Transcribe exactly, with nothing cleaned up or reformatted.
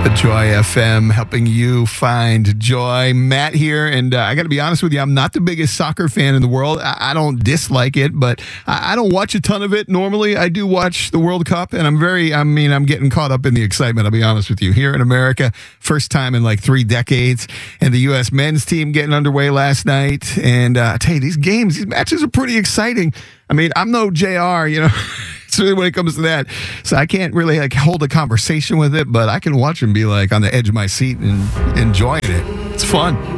Joy F M, helping you find joy. Matt here, and uh, I got to be honest with you, I'm not the biggest soccer fan in the world. I, I don't dislike it, but I, I don't watch a ton of it normally. I do watch the World Cup, and I'm very, I mean, I'm getting caught up in the excitement, I'll be honest with you. Here in America, first time in like three decades, and the U S men's team getting underway last night. And uh, I tell you, these games, these matches are pretty exciting. I mean, I'm no J R, you know. Really when it comes to that, so I can't really like hold a conversation with it, but I can watch and be like on the edge of my seat and enjoying it. It's fun.